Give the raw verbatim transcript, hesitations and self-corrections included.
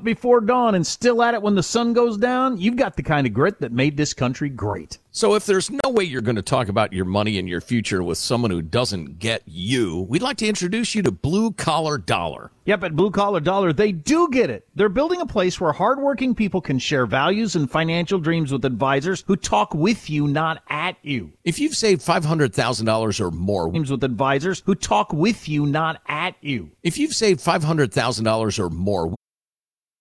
Up before dawn and still at it when the sun goes down? You've got the kind of grit that made this country great. So if there's no way you're going to talk about your money and your future with someone who doesn't get you, we'd like to introduce you to Blue Collar Dollar. Yep, at Blue Collar Dollar, they do get it. They're building a place where hardworking people can share values and financial dreams with advisors who talk with you, not at you. If you've saved five hundred thousand dollars or more, Dreams with advisors who talk with you, not at you. if you've saved five hundred thousand dollars or more,